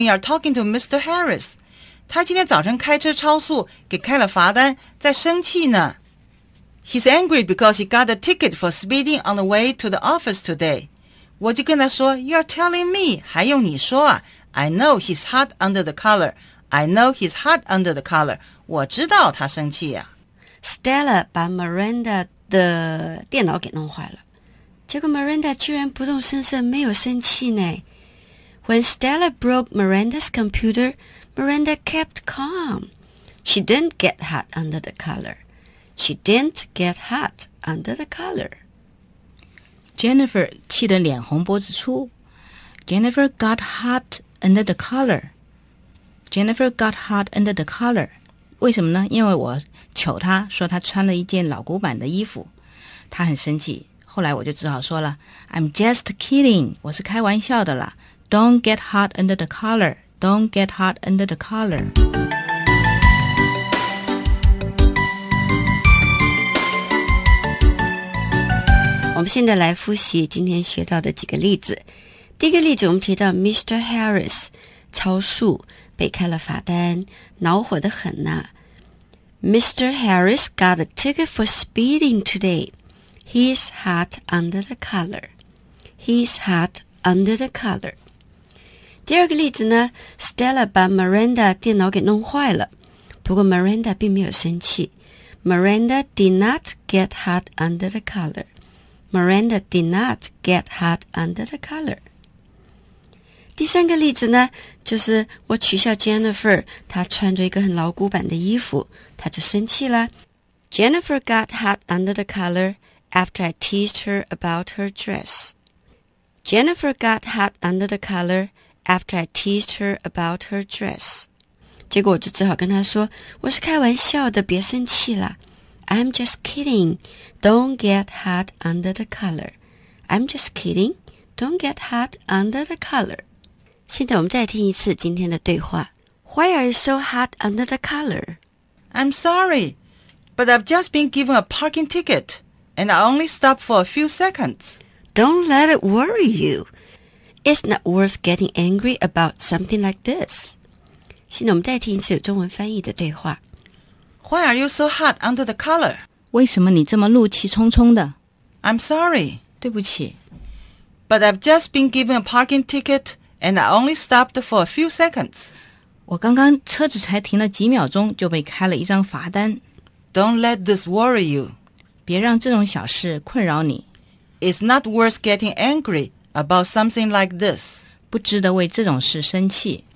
We are talking to Mr. Harris. 他今天早晨开车超速，给开了罚单，在生气呢。He's angry because he got a ticket for speeding on the way to the office today. 我就跟他说 You're telling me 还用你说啊 I know he's hot under the collar. I know he's hot under the collar. 我知道他生气啊。 Stella 把 Miranda 的电脑给弄坏了，结果 Miranda 居然不动声色，没有生气呢。When Stella broke Miranda's computer, Miranda kept calm. She didn't get hot under the collar. She didn't get hot under the collar. Jennifer 气得脸红脖子粗。Jennifer got hot under the collar. Jennifer got hot under the collar. 为什么呢？因为我糗她说她穿了一件老古板的衣服，她很生气。后来我就只好说了 I'm just kidding. 我是开玩笑的啦。Don't get hot under the collar. Don't get hot under the collar. 我们现在来复习今天学到的几个例子。第一个例子我们提到 Mr. Harris 超速被开了罚单，恼火得很呐。Mr. Harris got a ticket for speeding today. He's hot under the collar. He's hot under the collar. 第二个例子呢 Stella 把 Miranda 电脑给弄坏了，不过 Miranda 并没有生气。Miranda did not get hot under the collar. Miranda did not get hot under the collar. 第三个例子呢，就是我取笑 Jennifer 她穿着一个很老古板的衣服，她就生气了。Jennifer got hot under the collar after I teased her about her dress. Jennifer got hot under the collar after I teased her about her dress. 结果我就只好跟她说，我是开玩笑的，别生气啦。I'm just kidding. Don't get hot under the collar. I'm just kidding. Don't get hot under the collar. 现在我们再听一次今天的对话。Why are you so hot under the collar? I'm sorry, but I've just been given a parking ticket, and I only stopped for a few seconds. Don't let it worry you. It's not worth getting angry about something like this. 现在我们再听一次有中文翻译的对话。 Why are you so hot under the collar? 为什么你这么怒气冲冲的？ I'm sorry, 对不起， but I've just been given a parking ticket, and I only stopped for a few seconds. 我刚刚车子才停了几秒钟就被开了一张罚单。 Don't let this worry you. 别让这种小事困扰你， It's not worth getting angry about something like this. 不值得为这种事生气。